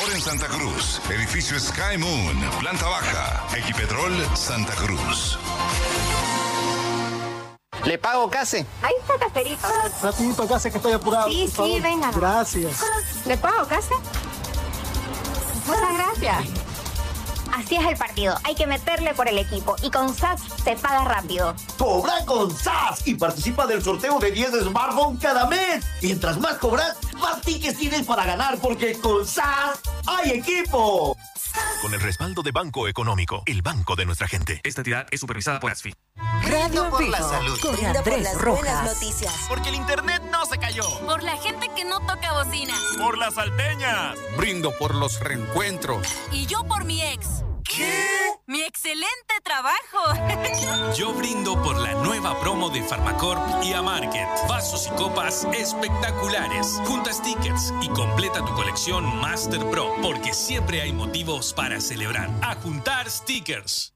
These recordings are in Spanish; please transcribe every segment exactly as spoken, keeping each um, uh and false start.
Ahora en Santa Cruz, edificio Sky Moon, planta baja, Equipetrol Santa Cruz. ¿Le pago, Case? Ahí está, Caserito. Rapidito, Case, que estoy apurado. Sí, sí, venga. Gracias. ¿Le pago, Case? Muchas gracias. Así es el partido. Hay que meterle por el equipo. Y con S A S se paga rápido. Cobra con S A S y participa del sorteo de diez smartphones cada mes. Mientras más cobras, más tickets tienes para ganar, porque con S A S hay equipo. Con el respaldo de Banco Económico, el banco de nuestra gente. Esta entidad es supervisada por ASFI. Radio por la salud. Con Andrés por las Rojas. Buenas noticias. Porque el internet no se cayó. Por la gente que no toca bocina. Por las salteñas. Brindo por los reencuentros. Y yo por mi ex. ¿Qué? ¡Mi excelente trabajo! Yo brindo por la nueva promo de Farmacorp y Amarket. Vasos y copas espectaculares. Junta stickers y completa tu colección Master Pro, porque siempre hay motivos para celebrar. A juntar stickers.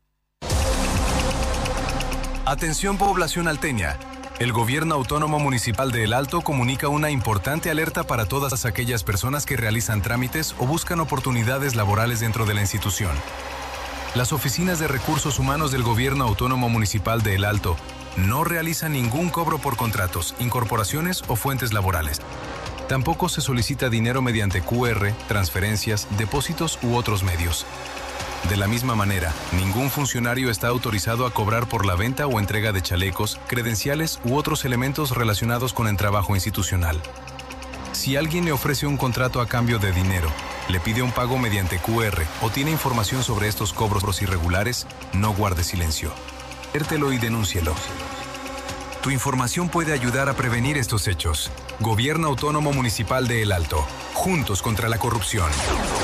Atención, población alteña. El Gobierno Autónomo Municipal de El Alto comunica una importante alerta para todas aquellas personas que realizan trámites o buscan oportunidades laborales dentro de la institución. Las oficinas de recursos humanos del Gobierno Autónomo Municipal de El Alto no realizan ningún cobro por contratos, incorporaciones o fuentes laborales. Tampoco se solicita dinero mediante Q R, transferencias, depósitos u otros medios. De la misma manera, ningún funcionario está autorizado a cobrar por la venta o entrega de chalecos, credenciales u otros elementos relacionados con el trabajo institucional. Si alguien le ofrece un contrato a cambio de dinero, le pide un pago mediante Q R o tiene información sobre estos cobros irregulares, no guarde silencio. Adviértelo y denúncielo. Tu información puede ayudar a prevenir estos hechos. Gobierno Autónomo Municipal de El Alto. Juntos contra la corrupción.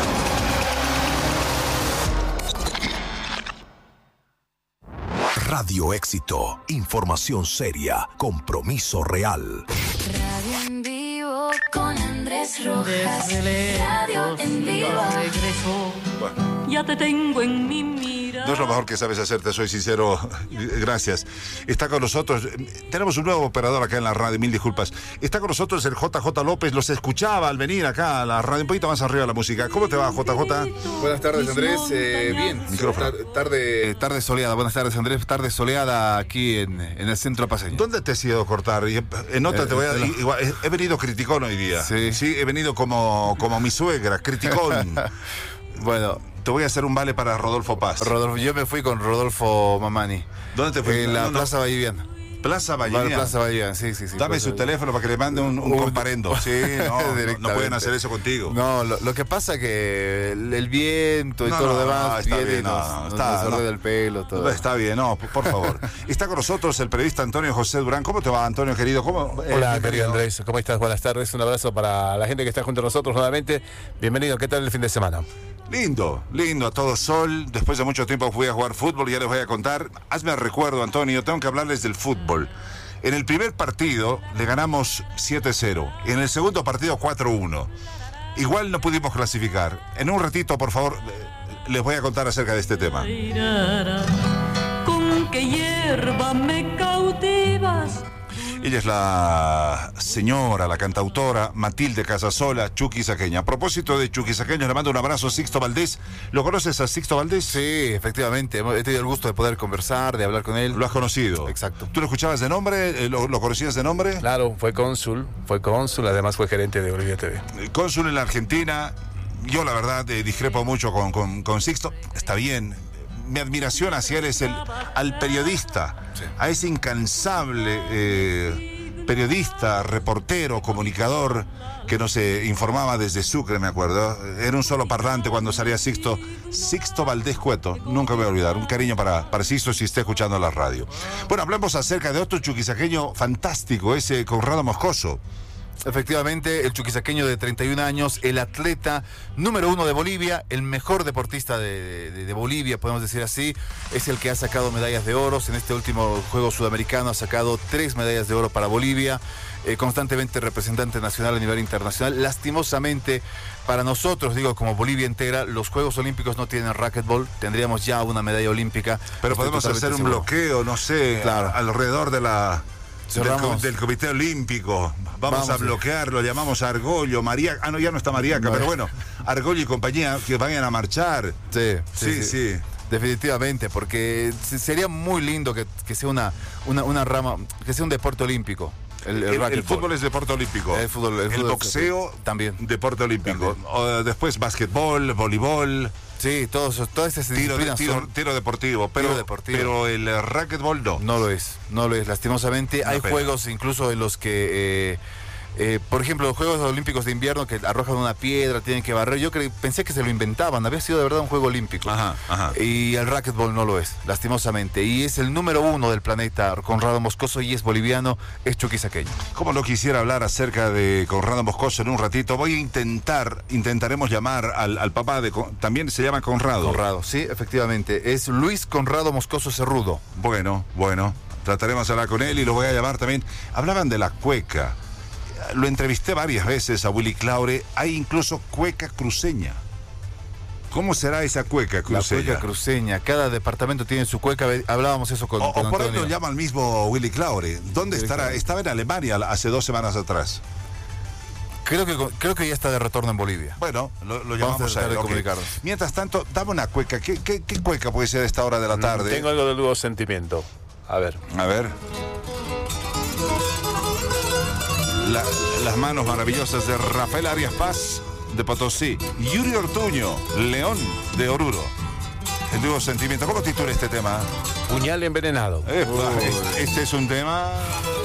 Radio Éxito. Información seria. Compromiso real. Radio en vivo con Andrés Rojas. Radio en vivo. Bueno. Ya te tengo en mi mira. No es lo mejor que sabes hacer, te soy sincero. Gracias. Está con nosotros. Tenemos un nuevo operador acá en la radio, mil disculpas. Está con nosotros el J J López. Los escuchaba al venir acá a la radio. Un poquito más arriba de la música. ¿Cómo te va, J J? Buenas tardes, Andrés. Eh, bien. Micrófono. Tarde, tarde soleada. Buenas tardes, Andrés. Tarde soleada aquí en, en el centro paseño. ¿Dónde te has ido a cortar? En nota eh, te voy a... Eh, igual, he venido criticón hoy día. Sí. Sí, he venido como, como mi suegra, criticón. Bueno... Te voy a hacer un vale para Rodolfo Paz. Rodolfo, yo me fui con Rodolfo Mamani. ¿Dónde te fuiste? En la no, no. Plaza Valliviana. Plaza Valliviana. Plaza Valliviana, sí, sí, sí. Dame su teléfono para que le mande un, un un, comparendo. Sí, no, no, no pueden hacer eso contigo. No, lo, lo que pasa es que el, el viento y no, todo no, lo demás no, está viene bien, y nos, no, no, nos está, desordena no. el pelo, todo. Está bien, no, por favor. Está con nosotros el periodista Antonio José Durán. ¿Cómo te va, Antonio, querido? ¿Cómo, Hola, eh, querido Andrés. ¿Cómo estás? Buenas tardes. Un abrazo para la gente que está junto a nosotros nuevamente. Bienvenido. ¿Qué tal el fin de semana? Lindo, lindo, a todo sol. Después de mucho tiempo fui a jugar fútbol y ya les voy a contar. Hazme recuerdo, Antonio, tengo que hablarles del fútbol. En el primer partido le ganamos siete cero. En el segundo partido cuatro uno. Igual no pudimos clasificar. En un ratito, por favor, les voy a contar acerca de este tema. ¿Con qué hierba me cautivas? Ella es la señora, la cantautora Matilde Casasola, chuquisaqueña. A propósito de chuquisaqueños, le mando un abrazo a Sixto Valdés. ¿Lo conoces a Sixto Valdés? Sí, efectivamente. He tenido el gusto de poder conversar, de hablar con él. ¿Lo has conocido? Exacto. ¿Tú lo escuchabas de nombre? ¿Lo, lo conocías de nombre? Claro, fue cónsul, fue cónsul, además fue gerente de Bolivia T V. Cónsul en la Argentina. Yo, la verdad, eh, discrepo mucho con, con, con Sixto. Está bien. Mi admiración hacia él es el, al periodista, sí. A ese incansable eh, periodista, reportero, comunicador que nos eh, informaba desde Sucre, me acuerdo. Era un solo parlante cuando salía Sixto. Sixto Valdés Cueto, nunca me voy a olvidar. Un cariño para, para Sixto si está escuchando la radio. Bueno, hablemos acerca de otro chuquisaqueño fantástico, ese Conrado Moscoso. Efectivamente, el chuquisaqueño de treinta y un años, el atleta número uno de Bolivia, el mejor deportista de, de, de Bolivia, podemos decir así, es el que ha sacado medallas de oro. En este último juego sudamericano ha sacado tres medallas de oro para Bolivia, eh, constantemente representante nacional a nivel internacional. Lastimosamente, para nosotros, digo, como Bolivia entera, los Juegos Olímpicos no tienen racquetball, tendríamos ya una medalla olímpica. Pero podemos hacer un seguro. bloqueo, no sé, claro. alrededor de la... del, del Comité Olímpico. Vamos, Vamos a bloquearlo, llamamos a Argollo, María. Ah, no, ya no está Mariaca, no, pero bueno, Argollo y compañía que vayan a marchar. Sí, sí, sí. sí. sí. Definitivamente, porque sería muy lindo que, que sea una, una, una rama, que sea un deporte olímpico. El, el, el, el fútbol es deporte olímpico. El, fútbol, el, el fútbol boxeo también. Deporte olímpico. También. Después básquetbol, voleibol. Sí, todos, todas esas tiro, disciplinas tiro, son... tiro deportivo, pero, tiro deportivo. Pero el racquetball no. No lo es, no lo es, lastimosamente. Una Hay pena. juegos incluso en los que... Eh, Eh, por ejemplo, los Juegos Olímpicos de Invierno que arrojan una piedra, tienen que barrer. Yo creí, pensé que se lo inventaban, había sido de verdad un juego olímpico. Ajá, ajá. Y el racquetball no lo es, lastimosamente. Y es el número uno del planeta, Conrado Moscoso, y es boliviano, es chuquisaqueño. Como no quisiera hablar acerca de Conrado Moscoso en un ratito, voy a intentar, intentaremos llamar al, al papá de... También se llama Conrado. Conrado, sí, efectivamente. Es Luis Conrado Moscoso Cerrudo. Bueno, bueno, trataremos de hablar con él y lo voy a llamar también. Hablaban de la cueca. Lo entrevisté varias veces a Willy Claure. Hay incluso cueca cruceña. ¿Cómo será esa cueca cruceña? La cueca cruceña. Cada departamento tiene su cueca. Hablábamos eso con, o, con o por ahí Antonio. lo llama el mismo Willy Claure. ¿Dónde Willy estará? Claure. Estaba en Alemania hace dos semanas atrás. Creo que, creo que ya está de retorno en Bolivia. Bueno, lo, lo llamamos a, a él. Okay. Mientras tanto, dame una cueca. ¿Qué, qué, qué cueca puede ser a esta hora de la tarde? Tengo algo de nuevo sentimiento. A ver. A ver. La, las manos maravillosas de Rafael Arias Paz, de Potosí. Yuri Ortuño, León, de Oruro. El nuevo sentimiento. ¿Cómo titula este tema? Puñal envenenado. Epa, este es un tema